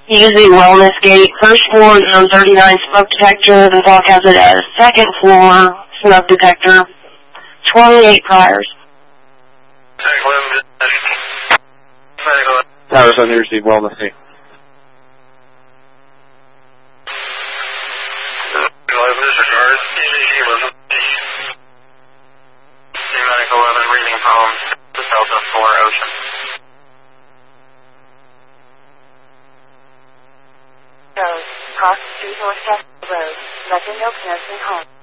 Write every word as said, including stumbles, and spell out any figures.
Using wellness gate, first floor zone thirty-nine smoke detector, the dog has it as second floor smoke detector, twenty-eight priors. Towers on the receive wellness gate. eleven reading from Delta four Ocean. Goes, cross street or Road, Legend Oak Nursing Home.